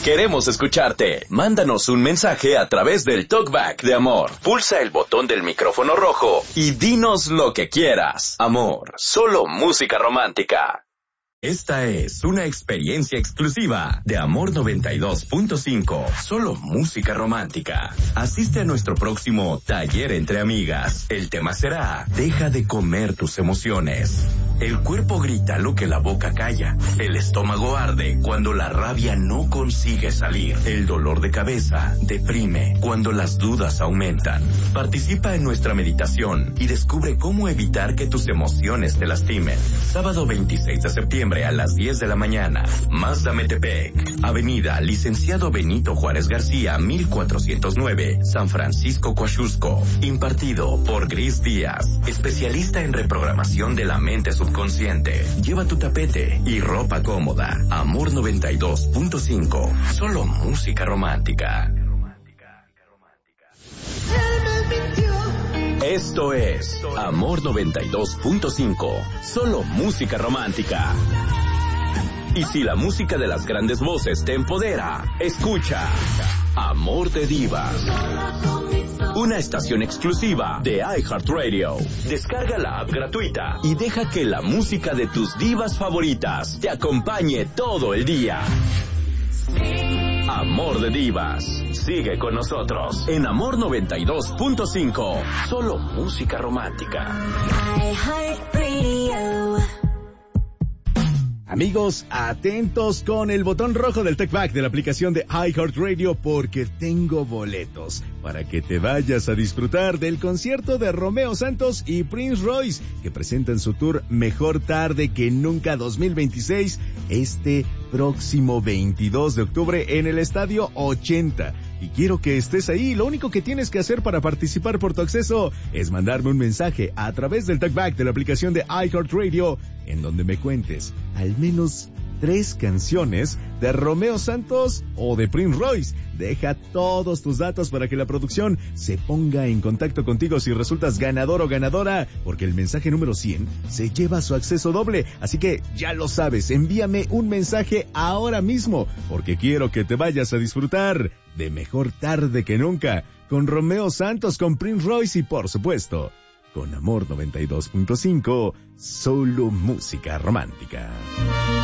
Queremos escucharte. Mándanos un mensaje a través del Talkback de Amor. Pulsa el botón del micrófono rojo y dinos lo que quieras. Amor, solo música romántica. Esta es una experiencia exclusiva de Amor 92.5. Solo música romántica. Asiste a nuestro próximo taller entre amigas. El tema será: deja de comer tus emociones. El cuerpo grita lo que la boca calla. El estómago arde cuando la rabia no consigue salir. El dolor de cabeza deprime cuando las dudas aumentan. Participa en nuestra meditación y descubre cómo evitar que tus emociones te lastimen. Sábado 26 de septiembre a las 10 de la mañana. Mazda Metepec, Avenida Licenciado Benito Juárez García, 1409, San Francisco, Coaxusco. Impartido por Gris Díaz, especialista en reprogramación de la mente subconsciente. Lleva tu tapete y ropa cómoda. Amor 92.5. Solo música romántica. Esto es Amor 92.5. Solo música romántica. Y si la música de las grandes voces te empodera, escucha Amor de Divas. Una estación exclusiva de iHeartRadio. Descarga la app gratuita y deja que la música de tus divas favoritas te acompañe todo el día. Amor de Divas. Sigue con nosotros en Amor 92.5. Solo música romántica. Amigos, atentos con el botón rojo del Talkback de la aplicación de iHeartRadio, porque tengo boletos para que te vayas a disfrutar del concierto de Romeo Santos y Prince Royce, que presentan su tour Mejor Tarde que Nunca 2026 este próximo 22 de octubre en el Estadio 80. Y quiero que estés ahí. Lo único que tienes que hacer para participar por tu acceso es mandarme un mensaje a través del Talkback de la aplicación de iHeartRadio, en donde me cuentes al menos 3 canciones de Romeo Santos o de Prince Royce. Deja todos tus datos para que la producción se ponga en contacto contigo si resultas ganador o ganadora, porque el mensaje número 100 se lleva su acceso doble. Así que ya lo sabes, envíame un mensaje ahora mismo, porque quiero que te vayas a disfrutar de Mejor Tarde que Nunca con Romeo Santos, con Prince Royce y, por supuesto, con Amor 92.5, solo música romántica.